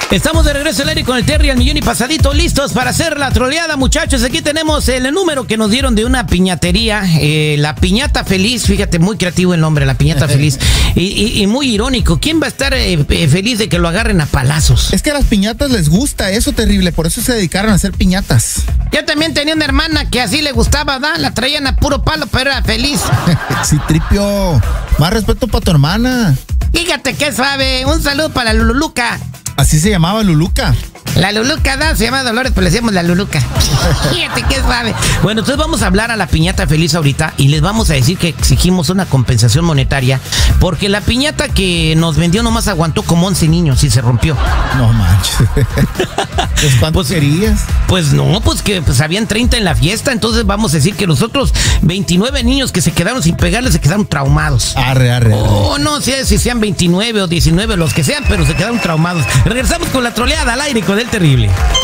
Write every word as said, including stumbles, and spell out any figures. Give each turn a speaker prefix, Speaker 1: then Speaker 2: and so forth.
Speaker 1: Estamos de regreso al aire con el Terry al millón y pasadito, listos para hacer la troleada, muchachos. Aquí tenemos el número que nos dieron de una piñatería, eh, la piñata feliz. Fíjate, muy creativo el nombre, la piñata feliz, y, y, y muy irónico. ¿Quién va a estar eh, feliz de que lo agarren a palazos?
Speaker 2: Es que a las piñatas les gusta eso terrible, por eso se dedicaron a hacer piñatas.
Speaker 1: Yo también tenía una hermana que así le gustaba, ¿da? La traían a puro palo, pero era feliz.
Speaker 2: Sí, Tripio, más respeto para tu hermana.
Speaker 1: Fíjate qué suave. Un saludo para la Luluca.
Speaker 2: Así se llamaba Luluca.
Speaker 1: La Luluca, ¿da? Se llama Dolores, pero le decíamos la Luluca. Fíjate qué suave. Bueno, entonces vamos a hablar a la piñata feliz ahorita y les vamos a decir que exigimos una compensación monetaria porque la piñata que nos vendió nomás aguantó como once niños y se rompió.
Speaker 2: No manches. Pues, ¿cuántos
Speaker 1: Pues,
Speaker 2: querías?
Speaker 1: Pues no, pues que pues habían treinta en la fiesta, entonces vamos a decir que los otros veintinueve niños que se quedaron sin pegarle se quedaron traumados.
Speaker 2: Arre, arre, arre.
Speaker 1: Oh, no sé si sean veintinueve o diecinueve, los que sean, pero se quedaron traumados. Regresamos con la troleada al aire con el terrible.